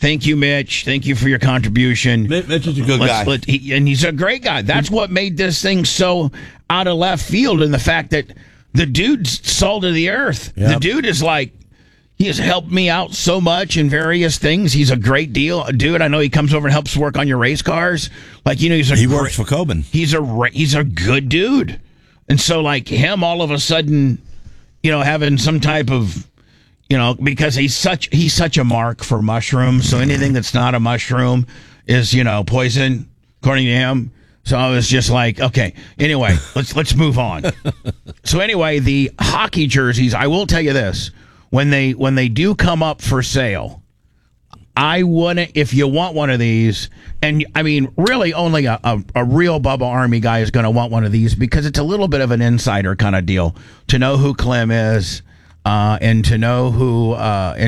Thank you, Mitch. Thank you for your contribution. Mitch is a good guy. And he's a great guy. That's what made this thing so out of left field, and the fact that the dude's salt of the earth. Yep. The dude is like, he has helped me out so much in various things. He's a great dude. I know he comes over and helps work on your race cars. Like, you know, he works for Coben. He's a good dude. And so, like, him all of a sudden, you know, having some type of, you know, because he's such a mark for mushrooms. So anything that's not a mushroom is, you know, poison, according to him. So I was just like, okay. Anyway, let's move on. So anyway, the hockey jerseys, I will tell you this. When they do come up for sale, I wouldn't, if you want one of these, and I mean, really only a real Bubba Army guy is going to want one of these, because it's a little bit of an insider kind of deal to know who Clem is, and to know who,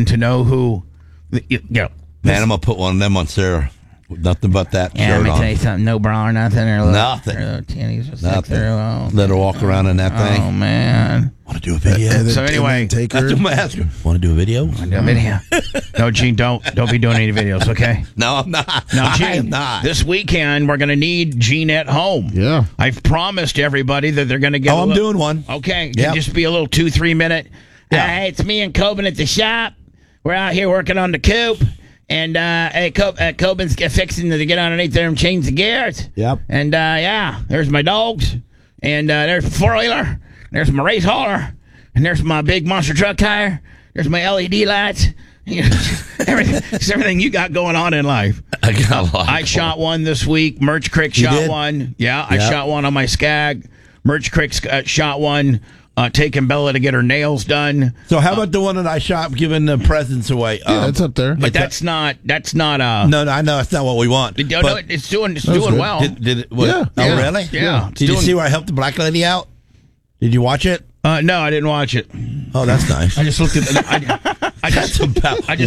you know. Man, I'm going to put one of them on Sarah. Nothing but that Yeah, shirt let me on. tell you something. No bra or nothing. Or Nothing. Or titties just Nothing. Like Let her walk around in that thing. Oh, man. Want to do a video? So anyway, take That's her. what I'm asking. Want to do a video? No, Gene, don't be doing any videos, okay? No, I'm not. Now, Gene, I am not. this weekend we're going to need Gene at home. Yeah. I've promised everybody that they're going to get. I'm doing one. Okay, Yep. can just be a little 2-3 minute. Yeah. Hey, it's me and Coben at the shop. We're out here working on the coupe. And Coben's fixing to get underneath there and change the gears. Yep. And yeah, there's my dogs. And there's my 4-wheeler. There's my race hauler. And there's my big monster truck tire. There's my LED lights. You know, everything you got going on in life. I got a lot. I shot one this week. Merch Crick You shot did? one. Yeah, I shot one on my Skag. Merch Crick shot one. Taking Bella to get her nails done. So how about the one that I shot giving the presents away? Yeah, it's up there. But that's not. No, I know that's not what we want. No, But it's doing good. well. Did it? What, Yeah. Oh, Yeah. really? Yeah. Did you see where I helped the black lady out? Did you watch it? No, I didn't watch it. Oh, that's nice. I just looked at. I just looked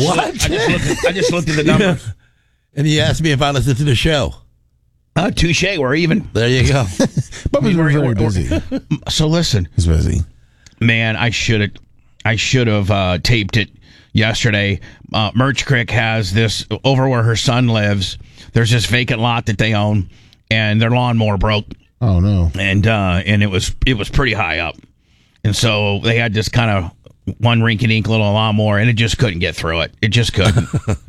at the number. And he asked me if I listened to the show. Touche. We're even. There you go. Bubba's been very busy. So listen, He's busy. man. I should have taped it yesterday. Merch Crick has this over where her son lives. There's this vacant lot that they own, and their lawnmower broke. Oh no. And it was pretty high up, and so they had this kind of one rinky-dink little lawnmower, and it just couldn't get through it. It just couldn't.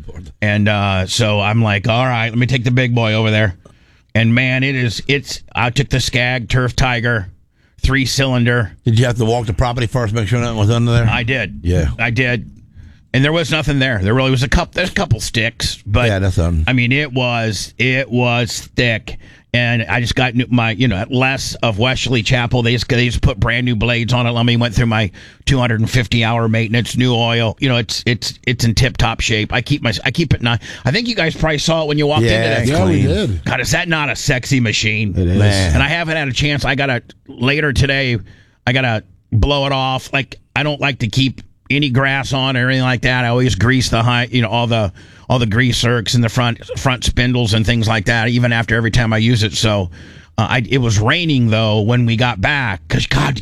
And so I'm like, all right, let me take the big boy over there. And man, I took the Skag Turf Tiger 3-cylinder. Did you have to walk the property first, make sure nothing was under there? I did. Yeah. I did. And there was nothing there. There really was there's a couple sticks, but Yeah, that's I mean, it was thick. And I just got my, less of Wesley Chapel. They just put brand new blades on it. Let me went through my 250-hour maintenance, new oil. It's in tip top shape. I keep it nice. I think you guys probably saw it when you walked in today. Yeah, we clean. did. God, is that not a sexy machine? It is. Man. And I haven't had a chance. Later today, I gotta blow it off. Like, I don't like to keep any grass on or anything like that. I always grease the all the grease zerks and the front spindles and things like that, even after every time I use it. So it was raining though when we got back, because God,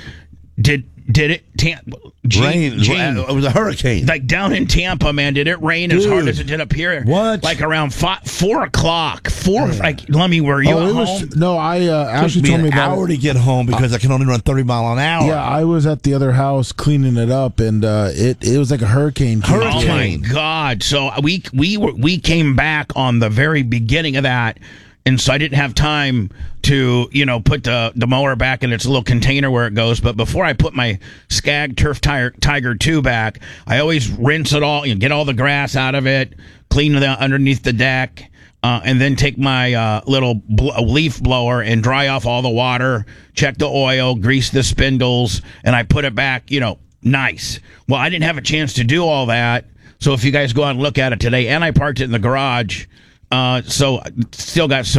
did it Rain. It was a hurricane. like down in Tampa, man? Did it rain as hard as it did up here? What? Like around 4 o'clock. Like, Lemmy, were you at home? No, Ashley Took told me me an about hour it. to get home because I can only run 30 mile an hour. Yeah, I was at the other house cleaning it up, and it was like a hurricane. came Oh through. my God! So we came back on the very beginning of that, and so I didn't have time to put the mower back in its little container where it goes. But before I put my Skag Turf Tiger 2 back, I always rinse it all, get all the grass out of it, clean the underneath the deck. And then take my little leaf blower and dry off all the water, check the oil, grease the spindles, and I put it back, nice. Well, I didn't have a chance to do all that, so if you guys go out and look at it today, and I parked it in the garage, so it's still got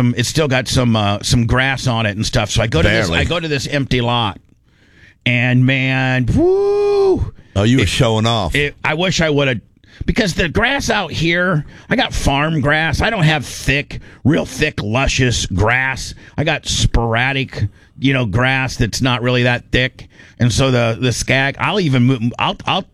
some grass on it and stuff. So I go to this empty lot, and man, woo! Oh, you were showing off. I wish I would have. Because the grass out here, I got farm grass. I don't have real thick, luscious grass. I got sporadic, grass that's not really that thick. And so the Skag, I'll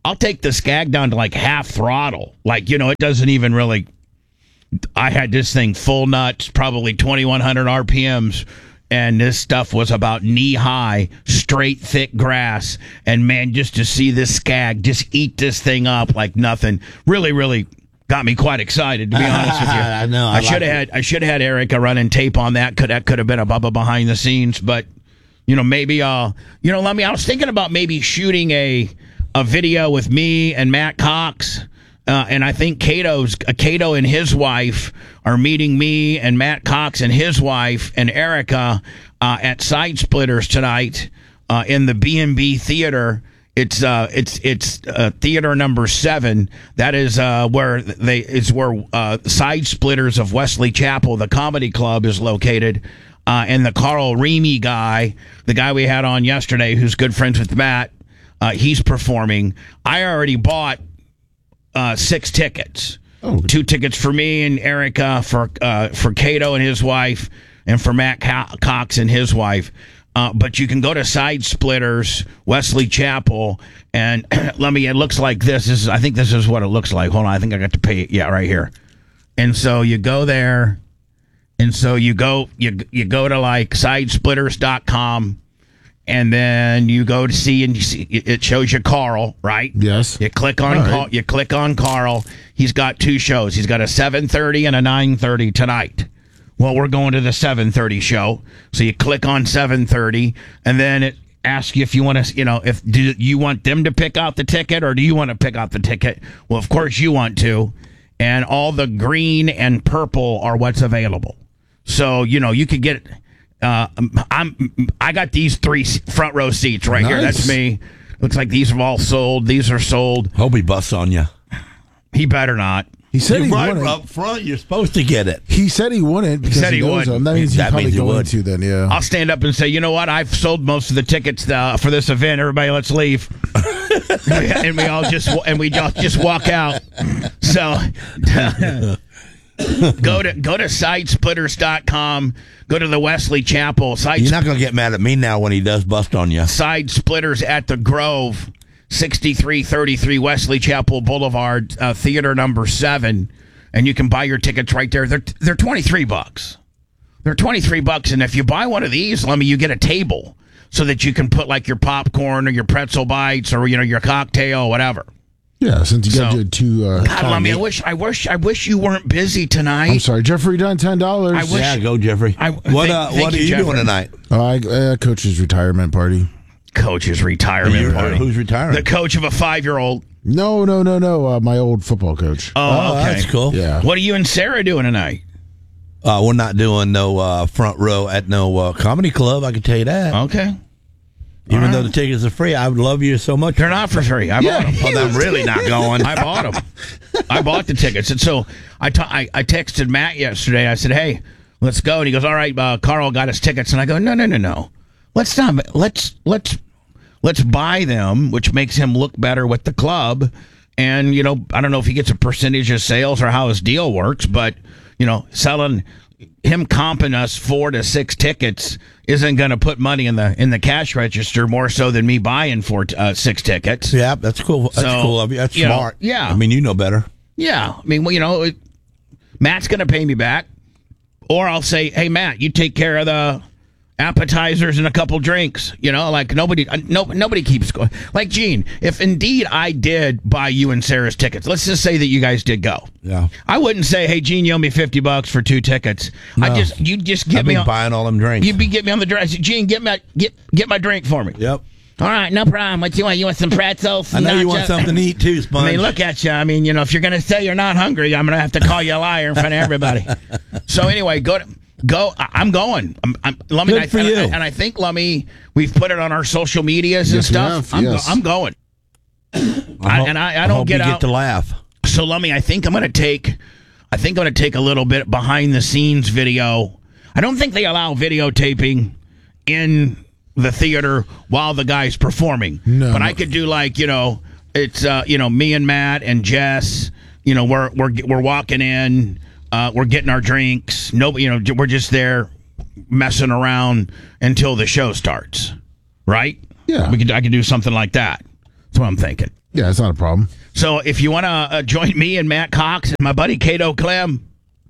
I'll take the Skag down to like half throttle. Like, it doesn't even really. I had this thing full nuts, probably 2,100 RPMs, and this stuff was about knee high, straight, thick grass. And man, just to see this Skag just eat this thing up like nothing, really, really got me quite excited, to be honest with you. I know. I should have had Erica running tape on that. That could have been a Bubba behind the scenes, but maybe I was thinking about maybe shooting a video with me and Matt Cox. And I think Cato and his wife are meeting me and Matt Cox and his wife and Erica at Side Splitters tonight in the B&B Theater. It's theater number 7. That is where Side Splitters of Wesley Chapel, the comedy club, is located. And the Carl Remy guy, the guy we had on yesterday, who's good friends with Matt, he's performing. I already bought 6 tickets. 2 tickets for me and Erica, for Cato and his wife, and for Matt Cox and his wife. But you can go to Side Splitters, Wesley Chapel, and it looks like this. I think this is what it looks like. Hold on, I think I got to pay it. Yeah, right here. And so you go there, and so you go to like sidesplitters.com. And then you go to see, and you see it shows you Carl, right? Yes. You click on Carl. You click on Carl. He's got 2 shows. He's got a 7:30 and a 9:30 tonight. Well, we're going to the 7:30 show, so you click on 7:30, and then it asks you if you want to, do you want them to pick out the ticket, or do you want to pick out the ticket? Well, of course you want to, and all the green and purple are what's available. So you could get. I got these 3 front row seats right here. That's me. Looks like these are all sold. These are sold. Hope he busts on you. He better not. He said he right won it. up front. You're supposed to get it. He said he won it because he knows him. That means he's probably going to then, yeah. I'll stand up and say, you know what? I've sold most of the tickets for this event. Everybody, let's leave. and we just walk out. So go to sidesplitters.com. Go to the Wesley Chapel. You're not going to get mad at me now when he does bust on you. Side Splitters at the Grove, 6333 Wesley Chapel Boulevard, theater number 7. And you can buy your tickets right there. They're $23. They're $23, and if you buy one of these, you get a table so that you can put like your popcorn or your pretzel bites or your cocktail or whatever. Yeah, since you got to do 2. God, Lummy, I wish you weren't busy tonight. I'm sorry, Jeffrey done $10. Yeah, go Jeffrey. What are you doing tonight? Coach's retirement party. Coach's retirement party. Who's retiring? The coach of a 5-year-old. No. My old football coach. Oh, okay. That's cool. Yeah. What are you and Sarah doing tonight? We're not doing no front row at no comedy club. I can tell you that. Okay. Even though the tickets are free, I would love you so much. They're not for free. I bought them. Oh, they're really not going. I bought them. I bought the tickets. And so I texted Matt yesterday. I said, hey, let's go. And he goes, all right, Carl got his tickets. And I go, no. Let's not. Let's buy them, which makes him look better with the club. And, I don't know if he gets a percentage of sales or how his deal works, but, selling him comping us 4 to 6 tickets isn't going to put money in the cash register more so than me buying 6 tickets. Yeah, that's cool. That's cool of you. That's smart. Yeah. I mean, you know better. Yeah. I mean, Matt's going to pay me back, or I'll say, hey, Matt, you take care of the appetizers and a couple drinks. Nobody keeps going. Like, Gene, if indeed I did buy you and Sarah's tickets, let's just say that you guys did go. Yeah. I wouldn't say, hey, Gene, you owe me $50 for 2 tickets. No. You just get me on, buying all them drinks. You'd be getting me on the drink. Gene, get my drink for me. Yep. All right, no problem. What you want? You want some pretzels? I know you want something to eat too, Sponge. I mean, look at you. I mean, if you're going to say you're not hungry, I'm going to have to call you a liar in front of everybody. So anyway, go. I'm going. Lummy, Good for you. And I think, Lummy, we've put it on our social medias and stuff. I'm going. I don't get out. You get to laugh. So, Lummy, I think I'm going to take a little bit behind the scenes video. I don't think they allow videotaping in the theater while the guy's performing. No. But I could do it's me and Matt and Jess. We're walking in. We're getting our drinks. Nobody, we're just there messing around until the show starts, right? Yeah. I could do something like that. That's what I'm thinking. Yeah, it's not a problem. So if you want to join me and Matt Cox and my buddy Cato Clem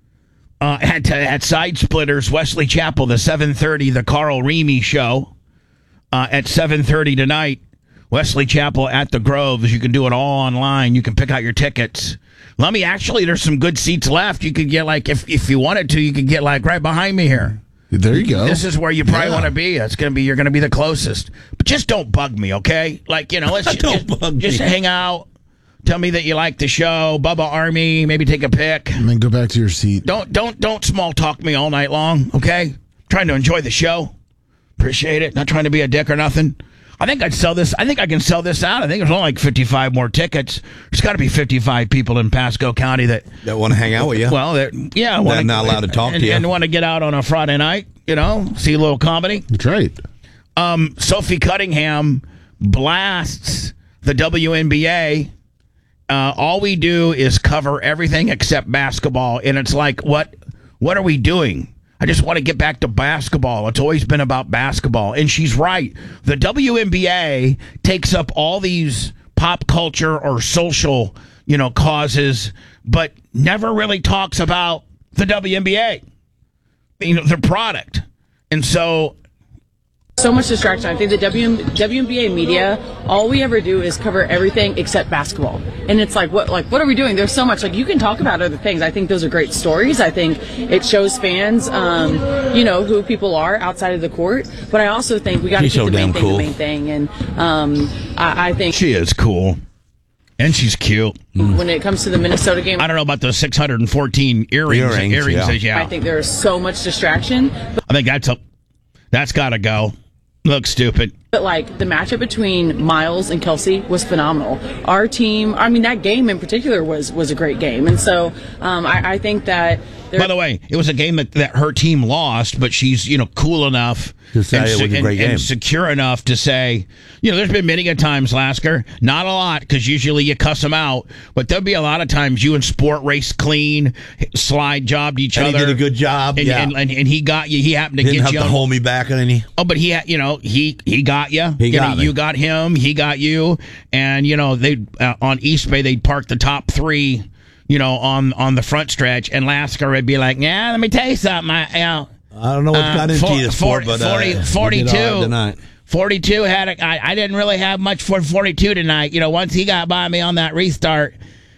at Side Splitters, Wesley Chapel, the 7:30, the Carl Reamy show at 7:30 tonight. Wesley Chapel at the Groves. You can do it all online. You can pick out your tickets. There's some good seats left. You could get if you wanted to, you could get right behind me here. There you go. This is where you probably want to be. You're gonna be the closest. But just don't bug me, okay? Let's just hang out. Tell me that you like the show, Bubba Army. Maybe take a pic, and then go back to your seat. Don't small talk me all night long, okay? I'm trying to enjoy the show. Appreciate it. Not trying to be a dick or nothing. I think I'd sell this. I think I can sell this out. I think there's only 55 more tickets. There's got to be 55 people in Pasco County that want to hang out with you. Well, they're not allowed to talk to you and want to get out on a Friday night. See a little comedy. That's right. Sophie Cunningham blasts the WNBA. All we do is cover everything except basketball, and it's like, what are we doing? I just want to get back to basketball. It's always been about basketball. And she's right. The WNBA takes up all these pop culture or social, causes, but never really talks about the WNBA, their product. And so much distraction. I think the WNBA media, all we ever do is cover everything except basketball. And it's what are we doing? There's so much. You can talk about other things. I think those are great stories. I think it shows fans, who people are outside of the court. But I also think we got to keep the main thing. And I think she is cool. And she's cute. When it comes to the Minnesota game, I don't know about those 614 earrings. Yeah. I think there's so much distraction. I think that's got to go. Looks stupid. But the matchup between Miles and Kelsey was phenomenal. Our team, that game in particular was a great game. And so I think that... By the way, it was a game that her team lost, but she's, cool enough to say it was a great game. And secure enough to say, there's been many a times, Lasker, not a lot, because usually you cuss them out, but there'll be a lot of times you and Sport race clean, slide jobbed each other. He did a good job, and he got you. He happened to get you. Didn't have to hold me back, didn't he? Oh, but he got you. He got me. You got him. He got you. And, they on East Bay, they'd park the top three, on the front stretch, and Lasker would be like, yeah, let me tell you something. I don't know what got into the sport, but 42 had I didn't really have much for 42 tonight. Once he got by me on that restart,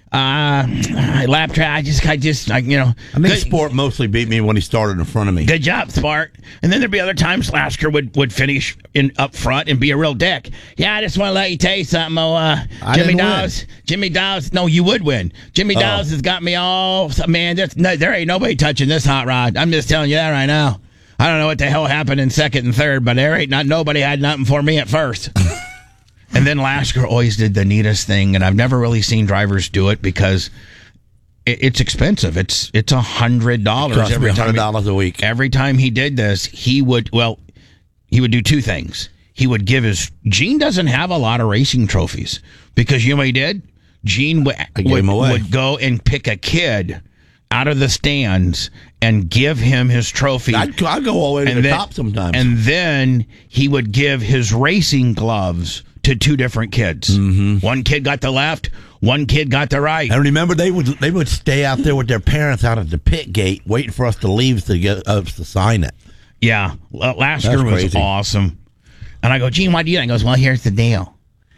lap track. I think Sport mostly beat me when he started in front of me. Good job, Sport. And then there'd be other times Lasker would finish up front and be a real dick. Yeah, I just want to let you tell you something. Jimmy Dawes. No, you would win. Jimmy Dawes has got me all. Man, there ain't nobody touching this hot rod. I'm just telling you that right now. I don't know what the hell happened in second and third, but nobody had nothing for me at first. And then Lasker always did the neatest thing, and I've never really seen drivers do it because it's expensive. It's $100 every time. $100 a week. Every time he did this, he would do two things. He would give Gene doesn't have a lot of racing trophies because you know what he did? Gene would go and pick a kid out of the stands and give him his trophy. I'd go all the way to the top sometimes. And then he would give his racing gloves to two different kids. Mm-hmm. One kid got the left, one kid got the right. And remember, they would stay out there with their parents out at the pit gate waiting for us to leave to get us to sign it. Yeah, Lasker was awesome. And I go, Gene, why do you do that? He goes, well, here's the deal.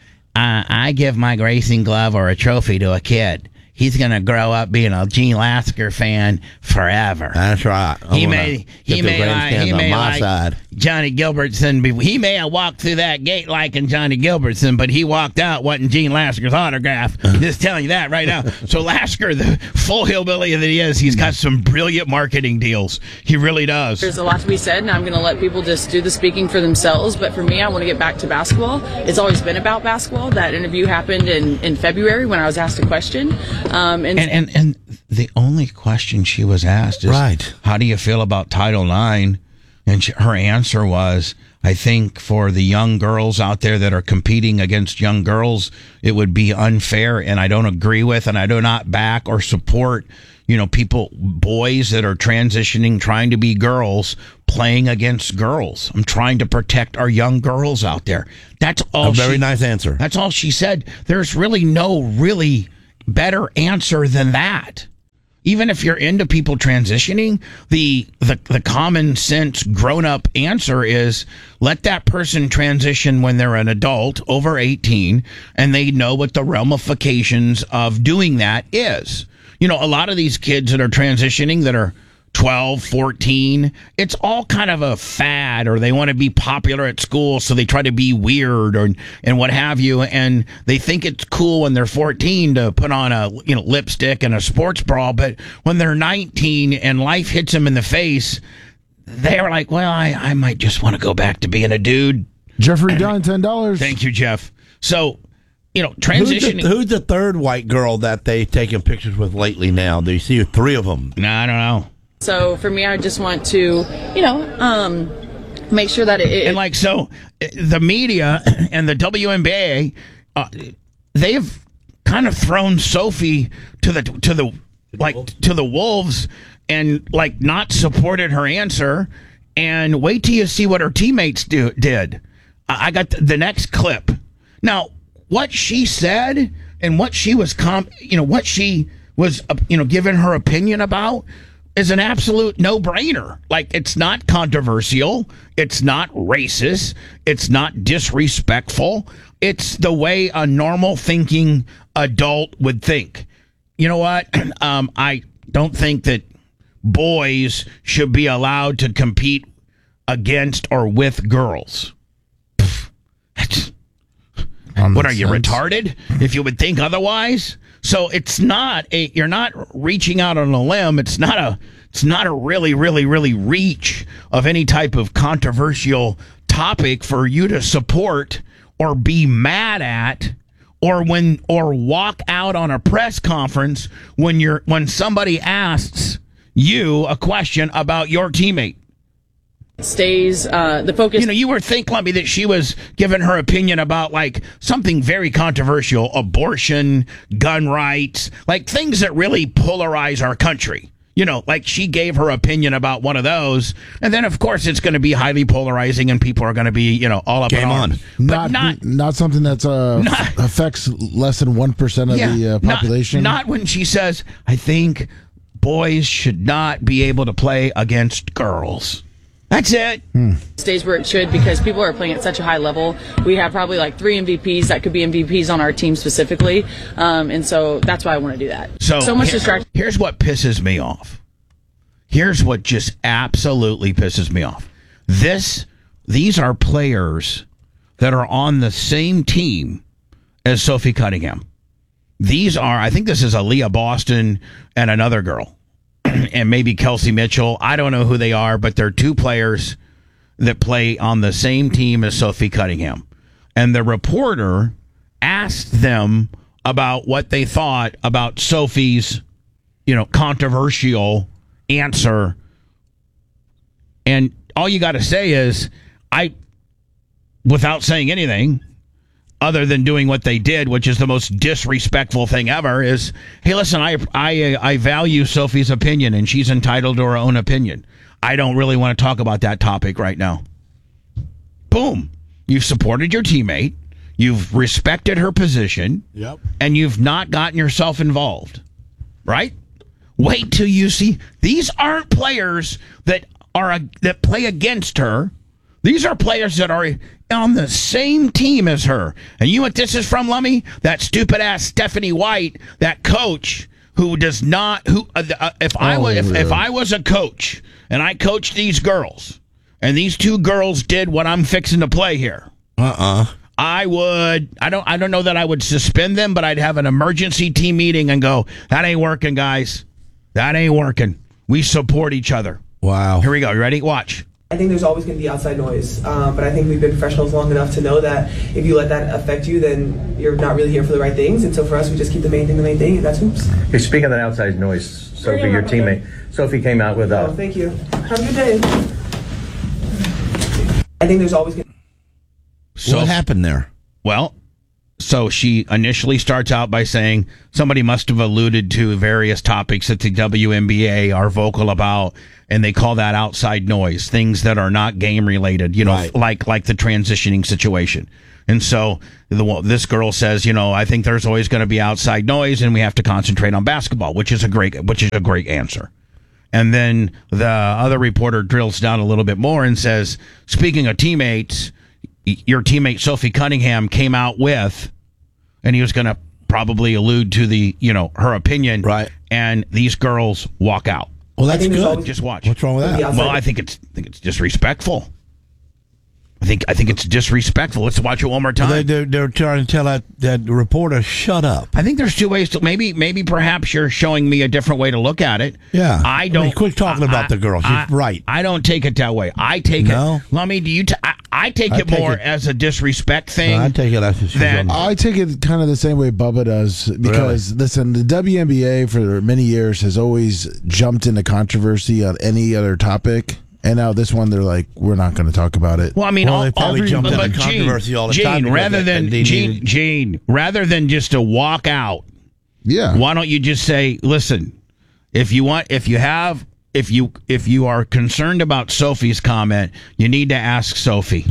I give my racing glove or a trophy to a kid. He's going to grow up being a Gene Lasker fan forever. That's right. He may like Johnny Gilbertson. He may have walked through that gate liking Johnny Gilbertson, but he walked out wasn't Gene Lasker's autograph. Just telling you that right now. So Lasker, the full hillbilly that he is, he's got some brilliant marketing deals. He really does. There's a lot to be said, and I'm going to let people just do the speaking for themselves. But for me, I want to get back to basketball. It's always been about basketball. That interview happened in February when I was asked a question. And the only question she was asked is, right, how do you feel about Title IX? And her answer was, I think for the young girls out there that are competing against young girls, it would be unfair, and I don't agree with, and I do not back or support, boys that are transitioning, trying to be girls, playing against girls. I'm trying to protect our young girls out there. That's all. A very nice answer. That's all she said. There's really no really better answer than that. Even if you're into people transitioning, the common sense grown up answer is let that person transition when they're an adult over 18 and they know what the ramifications of doing that is. A lot of these kids that are transitioning that are 12, 14, it's all kind of a fad, or they want to be popular at school, so they try to be weird and what have you, and they think it's cool when they're 14 to put on a lipstick and a sports bra, but when they're 19 and life hits them in the face, they're like, well, I might just want to go back to being a dude. Jeffrey Dunn, $10. Thank you, Jeff. So, transitioning. Who's the third white girl that they taken pictures with lately now? Do you see 3 of them? No, I don't know. So for me, I just want to, make sure that the media and the WNBA, they've kind of thrown Sophie to the wolves and not supported her answer. And wait till you see what her teammates did. I got the next clip. Now, what she said and what she was giving her opinion about is an absolute no-brainer. It's not controversial. It's not racist. It's not disrespectful. It's the way a normal thinking adult would think. You know what? I don't think that boys should be allowed to compete against or with girls. What are you, retarded? If you would think otherwise? So it's not you're not reaching out on a limb. It's not a really, really, really reach of any type of controversial topic for you to support or be mad at or walk out on a press conference when somebody asks you a question about your teammate. Stays the focus. You would think, Lumpy, that she was giving her opinion about something very controversial, abortion, gun rights, things that really polarize our country. She gave her opinion about one of those, and then of course it's going to be highly polarizing, and people are going to be all up in arms. But not something that's affects less than 1% of the population. Not when she says, "I think boys should not be able to play against girls." That's it. Stays where it should, because people are playing at such a high level. We have probably 3 MVPs that could be MVPs on our team specifically. And so that's why I want to do that. So much distraction. Here's what pisses me off. Here's what just absolutely pisses me off. These are players that are on the same team as Sophie Cunningham. I think this is Aaliyah Boston and another girl. And maybe Kelsey Mitchell. I don't know who they are, but they're 2 players that play on the same team as Sophie Cunningham. And the reporter asked them about what they thought about Sophie's, controversial answer. And all you got to say is, without saying anything, other than doing what they did, which is the most disrespectful thing ever, is, hey, listen, I value Sophie's opinion, and she's entitled to her own opinion. I don't really want to talk about that topic right now. Boom. You've supported your teammate. You've respected her position. Yep. And you've not gotten yourself involved. Right? Wait till you see. These aren't players that play against her. These are players that are on the same team as her. And you know what this is from, Lummy? That stupid ass Stephanie White, that coach who does not. If I was a coach and I coached these girls, and these 2 girls did what I'm fixing to play here, I would. I don't know that I would suspend them, but I'd have an emergency team meeting and go, that ain't working, guys. That ain't working. We support each other. Wow. Here we go. You ready? Watch. I think there's always going to be outside noise, but I think we've been professionals long enough to know that if you let that affect you, then you're not really here for the right things. And so for us, we just keep the main thing, and that's hoops. Hey, speaking of that outside noise, Sophie, your teammate, Sophie came out with thank you. Have a good day. I think there's always So what happened there? Well, so she initially starts out by saying somebody must have alluded to various topics that the WNBA are vocal about, and they call that outside noise, things that are not game related, like the transitioning situation. And so this girl says, I think there's always going to be outside noise, and we have to concentrate on basketball, which is a great answer. And then the other reporter drills down a little bit more and says, speaking of teammates, your teammate Sophie Cunningham came out with, and he was going to probably allude to the, her opinion. Right. And these girls walk out. Well, that's good. Just watch. What's wrong with that? Well, I think it's disrespectful. I think it's disrespectful. Let's watch it one more time. Well, they're trying to tell that reporter, shut up. I think there's two ways to maybe perhaps you're showing me a different way to look at it. Yeah. I don't. Quit talking about the girl. She's right. I don't take it that way. I take it. Lummy, do you? I take it more as a disrespect thing. I take it as I take it kind of the same way Bubba does because listen, the WNBA for many years has always jumped into controversy on any other topic. And now this one, they're like, we're not going to talk about it. Well, I mean, they probably jumped into controversy all the time. Gene, rather than just to walk out, why don't you just say, listen, if you are concerned about Sophie's comment, you need to ask Sophie.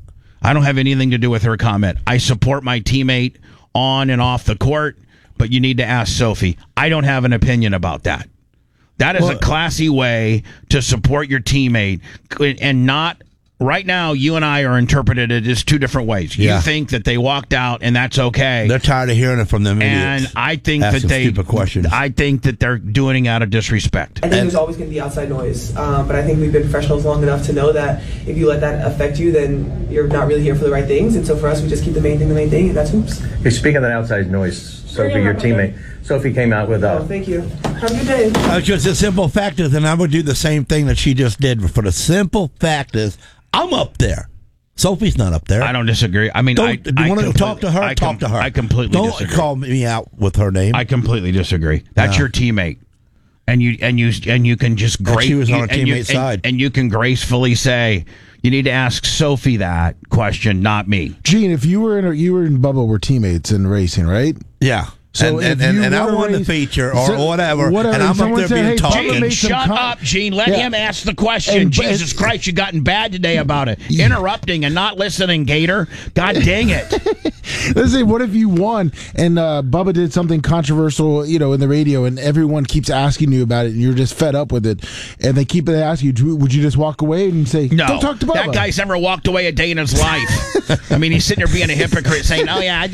I don't have anything to do with her comment. I support my teammate on and off the court, but you need to ask Sophie. I don't have an opinion about that. That is a classy way to support your teammate, and not right now. You and I are interpreted it as two different ways. You think that they walked out, and that's okay. They're tired of hearing it from them idiots. And I think that stupid questions. I think that they're doing it out of disrespect. I think there's always going to be outside noise, but I think we've been professionals long enough to know that if you let that affect you, then you're not really here for the right things. And so for us, we just keep the main thing, and that's hoops. Hey, speaking of that outside noise, Sophie, your teammate, Sophie came out with Oh, thank you. Have a good day. Just the simple fact is, and I would do the same thing that she just did. For the simple fact is, I'm up there. Sophie's not up there. I don't disagree. I mean, do you want to talk to her? Talk to her. I completely disagree. Don't call me out with her name. I completely disagree. That's your teammate, and you can just she was on her teammate's side, and you can gracefully say, you need to ask Sophie that question, not me. Gene, if you were in Bubba were teammates in racing, right? Yeah. So and I won the feature or whatever, and I'm up there being talking. Gene, shut up, Gene. Let him ask the question. Jesus Christ, you've gotten bad today about it. Interrupting and not listening, Gator. God dang it. Let's say, what if you won and Bubba did something controversial, in the radio, and everyone keeps asking you about it, and you're just fed up with it, and they keep asking you, would you just walk away and say, no, don't talk to Bubba? That guy's never walked away a day in his life. I mean, he's sitting there being a hypocrite saying, oh, yeah,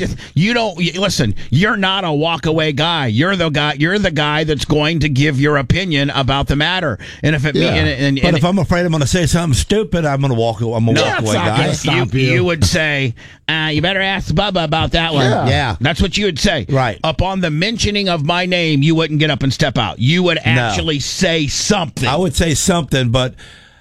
listen, you're not a walk away guy. You're the guy that's going to give your opinion about the matter. And if it but if I'm afraid I'm going to say something stupid, I'm going to walk away. I'm a walk away guy. You would say, you better ask Bubba about that one. Yeah. That's what you would say. Right. Upon the mentioning of my name, you wouldn't get up and step out. You would actually say something. I would say something, but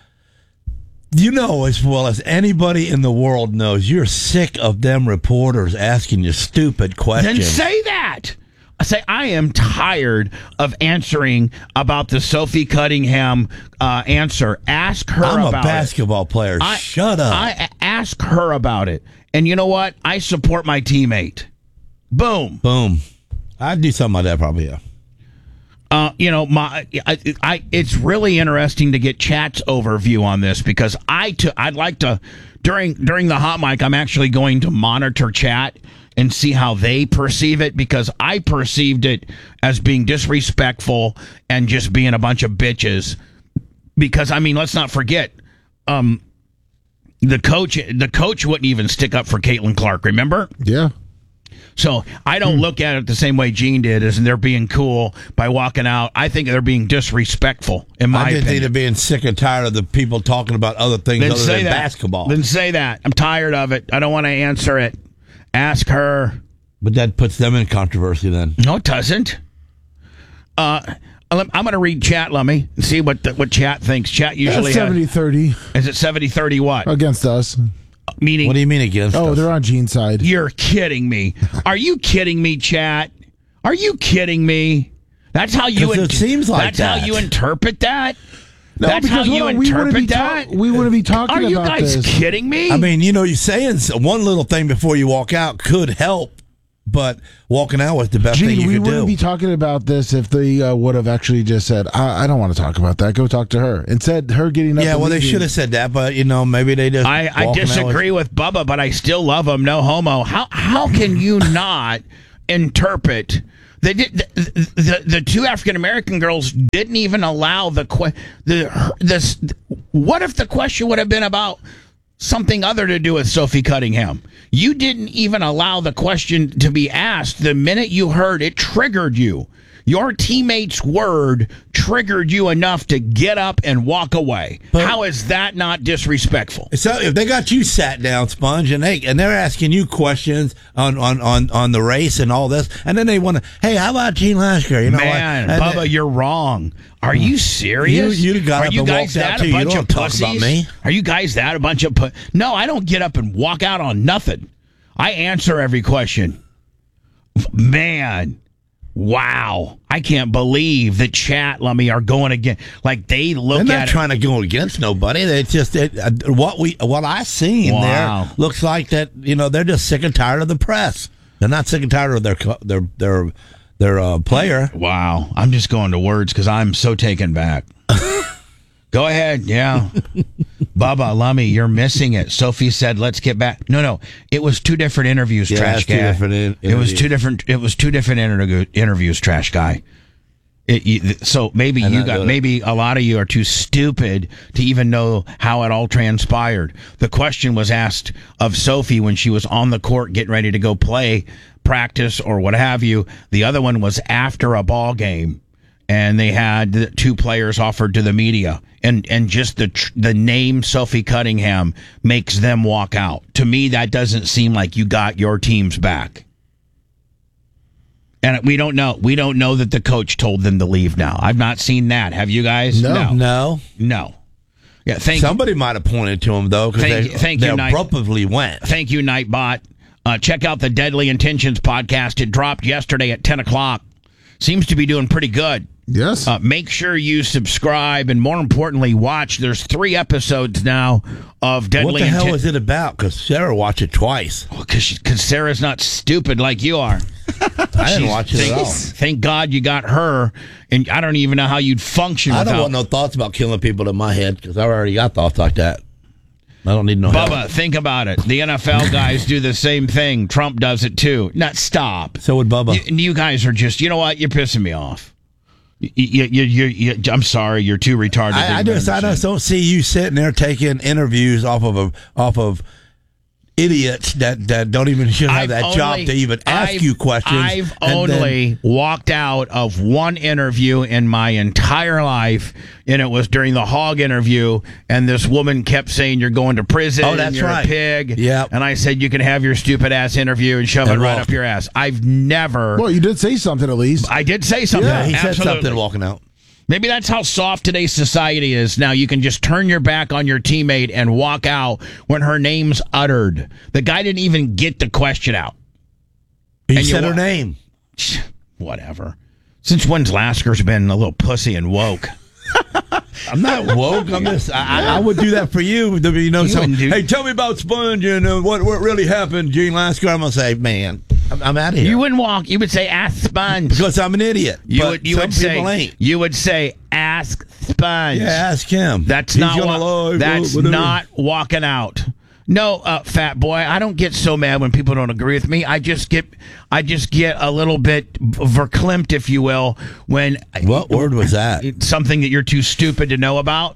you know as well as anybody in the world knows, you're sick of them reporters asking you stupid questions. Then say that. I say, I am tired of answering about the Sophie Cunningham answer. Ask her about it. I'm a basketball player. Shut up. I ask her about it. And you know what? I support my teammate. Boom. Boom. I'd do something like that probably, yeah. It's really interesting to get Chat's overview on this because I'd like to during the hot mic. I'm actually going to monitor Chat and see how they perceive it because I perceived it as being disrespectful and just being a bunch of bitches. Because I mean, let's not forget, the coach wouldn't even stick up for Caitlin Clark. Remember? Yeah. So I don't look at it the same way Gene did, as they're being cool by walking out. I think they're being disrespectful, in my opinion. I think they're being sick and tired of the people talking about other things other than basketball. Then say that. I'm tired of it. I don't want to answer it. Ask her. But that puts them in controversy then. No, it doesn't. I'm going to read Chat, Lummy, and see what Chat thinks. Chat usually 70-30. Is it 70-30 what? Against us. Meaning, what do you mean against us? Oh, they're on Gene's side. You're kidding me. Are you kidding me, Chat? Are you kidding me? That's how you it seems like that's how you interpret that? No, That's how because you hold on, we wouldn't interpret be that? we wouldn't be talking Are you about guys this. kidding me? I mean, you're saying one little thing before you walk out could help, but walking out was the best thing Gene, you we could wouldn't do. be talking about this if they would have actually just said, I don't want to talk about that. Go talk to her. Instead, her getting up. Yeah, and well, they leaving. should have said that, but maybe they just. I walking out disagree with Bubba, but I still love him. No homo. How can you not interpret? The two African American girls didn't even allow what if the question would have been about something other to do with Sophie Cunningham? You didn't even allow the question to be asked. The minute you heard it, triggered you. Your teammate's word triggered you enough to get up and walk away. But- How is that not disrespectful? So if they got you sat down, Sponge, and they're asking you questions on the race and all this, and then they want to, hey, how about Gene Lasker? You know, Man, and Bubba, you're wrong. Are you serious? You got Are up you and guys walked out, that too. a You bunch don't of talk about pussies? me. Are you guys that a bunch of No, I don't get up and walk out on nothing. I answer every question. Man, wow. I can't believe the chat, Lummy, are going again. Like, they look They're at not it. trying to go against nobody. They just what I seen Wow. there looks like that. They're just sick and tired of the press. They're not sick and tired of their player. Wow. I'm just going to words because I'm so taken back. Go ahead. Yeah. Bubba, Lummy, you're missing it. Sophie said, let's get back. No. It was two different interviews, Yeah, trash it's two guy. different It was two different interviews, trash guy. So maybe maybe a lot of you are too stupid to even know how it all transpired. The question was asked of Sophie when she was on the court getting ready to go play, practice, or what have you. The other one was after a ball game, and they had the two players offered to the media, and just the name Sophie Cunningham makes them walk out. To me, that doesn't seem like you got your team's back. And we don't know. We don't know that the coach told them to leave now. I've not seen that. Have you guys? No. Yeah, Somebody might have pointed to him though, because they abruptly went. Thank you, Nightbot. Check out the Deadly Intentions podcast. It dropped yesterday at 10 o'clock. Seems to be doing pretty good. Yes. Make sure you subscribe, and more importantly, watch. There's 3 episodes now of Deadly What the hell is it about? Because Sarah watched it twice. Because Sarah's not stupid like you are. I didn't watch it at all. Thank God you got her, and I don't even know how you'd function I without. don't want no thoughts about killing people in my head because I already got thoughts like that. I don't need no help. Bubba, think about it. The NFL guys do the same thing. Trump does it too. Not stop. So would Bubba. You guys are just, you know what? You're pissing me off. I'm sorry. You're too retarded. I just don't see you sitting there taking interviews off of idiots that don't even should have that job to even ask you questions. I've only walked out of one interview in my entire life, and it was during the hog interview, and this woman kept saying, you're going to prison, oh, that's you're right. a pig. Yep. And I said, you can have your stupid ass interview and shove it right up your ass. I've never... Well, you did say something at least. I did say something. Yeah, he said Absolutely. something walking out. Maybe that's how soft today's society is. Now you can just turn your back on your teammate and walk out when her name's uttered. The guy didn't even get the question out. He said her name. Whatever. Since when's Lasker's been a little pussy and woke? I'm not woke. I'm just. I would do that for you. Hey, tell me about Sponge and what really happened, Gene Lasker. I'm gonna say, man, I'm out of here. You wouldn't walk. You would say, "Ask Sponge," because I'm an idiot. You but would. You some would people say. ain't. You would say, "Ask Sponge." Yeah, ask him. That's He's not. gonna lie, That's whatever. not walking out. No, fat boy. I don't get so mad when people don't agree with me. I just get a little bit verklempt, if you will, when. What word was that? Something that you're too stupid to know about.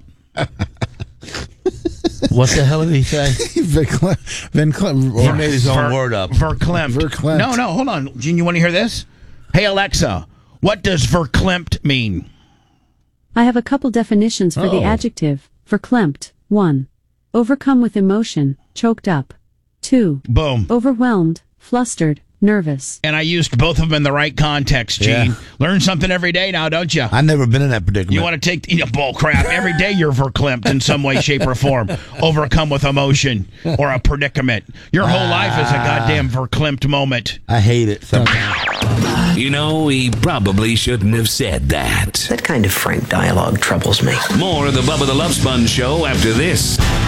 What the hell did he say? He made his own word up. Verklempt. Verklempt. No, hold on. Gene, you want to hear this? Hey, Alexa, what does verklempt mean? I have a couple definitions for the adjective. Verklempt. 1. Overcome with emotion, choked up. 2. Boom. Overwhelmed, flustered, nervous. And I used both of them in the right context, Gene. Yeah. Learn something every day now, don't you? I've never been in that predicament. You want to take bull crap. Every day you're verklempt in some way, shape, or form. Overcome with emotion or a predicament. Your whole life is a goddamn verklempt moment. I hate it sometimes. You know, he probably shouldn't have said that. That kind of frank dialogue troubles me. More of the Bubba the Love Sponge Show after this.